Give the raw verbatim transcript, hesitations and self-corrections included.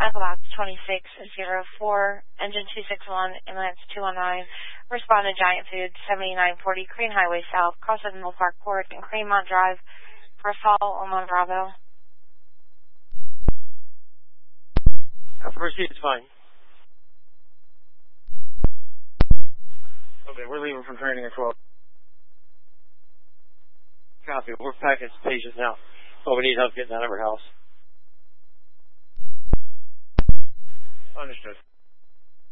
Equibox twenty-six oh four, engine two six one, ambulance two one nine, respond to Giant Food, seventy-nine forty, Crane Highway South, cross at Mill Park Court, and Cranemont Drive, for Fall, Oman Bravo. First seat is fine. Okay, we're leaving from training at twelve. Copy. We're packing patients now. Oh, we need help getting out of our house. Understood.